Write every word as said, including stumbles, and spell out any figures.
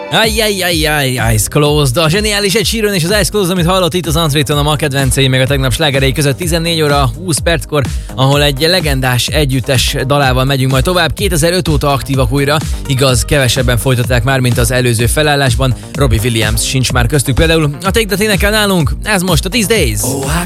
Ajjajjajjaj, Eyes Closed. A zseniális Ed Sheeran és az Eyes Closed, amit hallott itt az Antréton, a ma kedvencei, meg a tegnap slágerei között tizennégy óra húsz perckor, ahol egy legendás együttes dalával megyünk majd tovább. kétezer-öt óta aktívak újra, igaz, kevesebben folytatták már, mint az előző felállásban. Robbie Williams sincs már köztük például. A Take That énekel nálunk, ez most a These Days. Oh, I